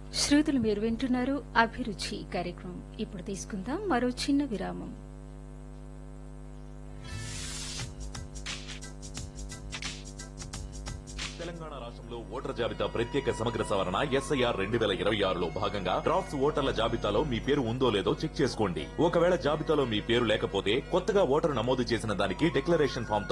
శ్రోతలు మీరు వింటున్నారు అభిరుచి కార్యక్రమం. ఇప్పుడు తీసుకుందాం మరో చిన్న విరామం. తెలంగాణ రాష్ట్రంలో ఓటర్ జాబితా ప్రత్యేక సమగ్ర సవరణ SIR 2026లో భాగంగా డ్రాఫ్ట్స్ ఓటర్ల జాబితాలో మీ పేరు ఉందో లేదో చెక్ చేసుకోండి. ఒకవేళ జాబితాలో మీ పేరు లేకపోతే కొత్తగా ఓటరు నమోదు చేసిన దానికి డిక్లరేషన్ ఫామ్